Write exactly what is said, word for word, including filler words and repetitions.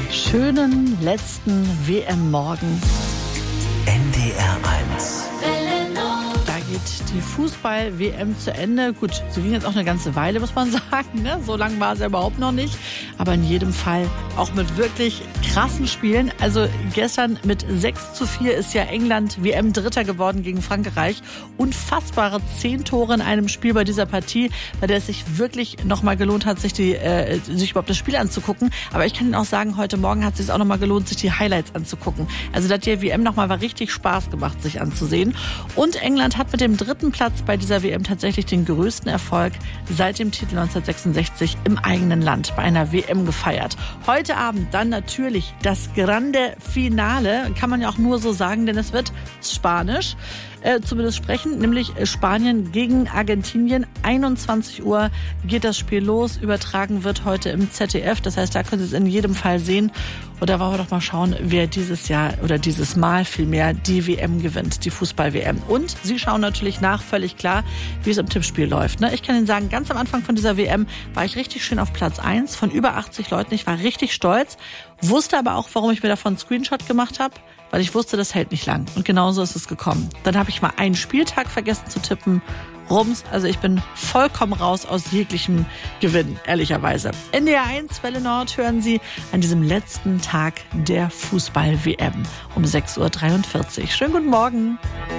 Schönen letzten W M-Morgen. N D R eins. Da geht die Fußball-W M zu Ende. Gut, sie ging jetzt auch eine ganze Weile, muss man sagen. Ne? So lang war sie überhaupt noch nicht. Aber in jedem Fall auch mit wirklich krassen Spielen. Also gestern mit sechs zu vier ist ja England W M-Dritter geworden gegen Frankreich. Unfassbare zehn Tore in einem Spiel bei dieser Partie, bei der es sich wirklich nochmal gelohnt hat, sich, die, äh, sich überhaupt das Spiel anzugucken. Aber ich kann Ihnen auch sagen, heute Morgen hat es sich auch nochmal gelohnt, sich die Highlights anzugucken. Also da hat die W M nochmal war richtig Spaß gemacht, sich anzusehen. Und England hat mit dem dritten Platz bei dieser W M tatsächlich den größten Erfolg seit dem Titel neunzehnhundertsechsundsechzig im eigenen Land bei einer W M gefeiert. Heute Abend dann natürlich das Grande Finale, kann man ja auch nur so sagen, denn es wird Spanisch. Äh, zumindest sprechen, nämlich Spanien gegen Argentinien. einundzwanzig Uhr geht das Spiel los. Übertragen wird heute im Z D F. Das heißt, da können Sie es in jedem Fall sehen. Und da wollen wir doch mal schauen, wer dieses Jahr oder dieses Mal vielmehr die W M gewinnt, die Fußball-W M. Und Sie schauen natürlich nach, völlig klar, wie es im Tippspiel läuft. Ne? Ich kann Ihnen sagen, ganz am Anfang von dieser W M war ich richtig schön auf Platz eins von über achtzig Leuten. Ich war richtig stolz, wusste aber auch, warum ich mir davon einen Screenshot gemacht habe. Weil ich wusste, das hält nicht lang. Und genauso ist es gekommen. Dann habe ich mal einen Spieltag vergessen zu tippen. Rums, also ich bin vollkommen raus aus jeglichem Gewinn, ehrlicherweise. N D R eins, Welle Nord, hören Sie an diesem letzten Tag der Fußball-W M um sechs Uhr dreiundvierzig. Schönen guten Morgen.